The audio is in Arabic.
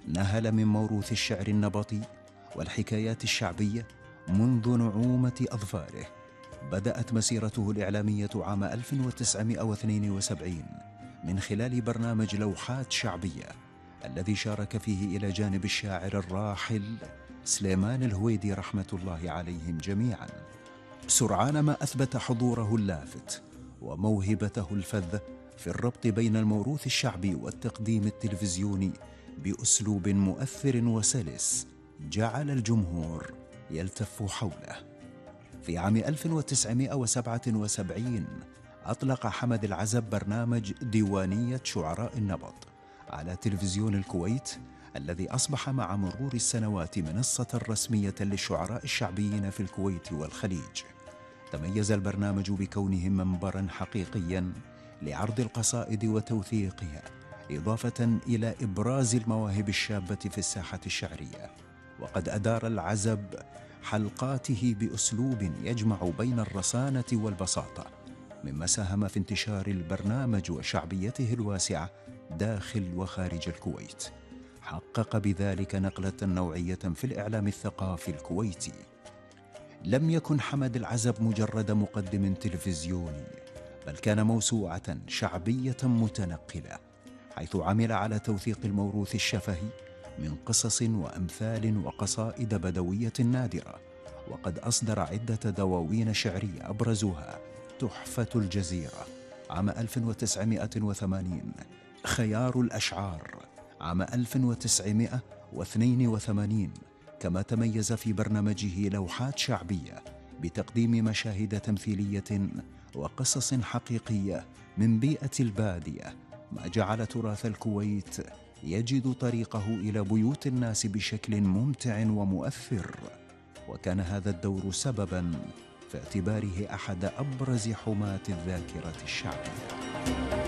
نهل من موروث الشعر النبطي والحكايات الشعبية منذ نعومة أظفاره. بدأت مسيرته الإعلامية عام 1972 من خلال برنامج لوحات شعبية الذي شارك فيه إلى جانب الشاعر الراحل سليمان الهويدي رحمة الله عليهم جميعا. سرعان ما أثبت حضوره اللافت وموهبته الفذة في الربط بين الموروث الشعبي والتقديم التلفزيوني بأسلوب مؤثر وسلس جعل الجمهور يلتف حوله. في عام 1977 أطلق حمد العزب برنامج ديوانية شعراء النبط على تلفزيون الكويت، الذي أصبح مع مرور السنوات منصة رسمية للشعراء الشعبيين في الكويت والخليج. تميز البرنامج بكونه منبراً حقيقياً لعرض القصائد وتوثيقها، إضافة إلى إبراز المواهب الشابة في الساحة الشعرية. وقد أدار العزب حلقاته بأسلوب يجمع بين الرصانة والبساطة، مما ساهم في انتشار البرنامج وشعبيته الواسعة داخل وخارج الكويت. حقق بذلك نقلة نوعية في الإعلام الثقافي الكويتي. لم يكن حمد العزب مجرد مقدم تلفزيوني، بل كان موسوعة شعبية متنقلة، حيث عمل على توثيق الموروث الشفهي من قصص وأمثال وقصائد بدوية نادرة. وقد أصدر عدة دواوين شعرية أبرزها تحفة الجزيرة عام 1980، خيار الأشعار عام 1982، كما تميز في برنامجه لوحات شعبية بتقديم مشاهد تمثيلية وقصص حقيقية من بيئة البادية، ما جعل تراث الكويت يجد طريقه إلى بيوت الناس بشكل ممتع ومؤثر. وكان هذا الدور سبباً في اعتباره أحد أبرز حماة الذاكرة الشعبية.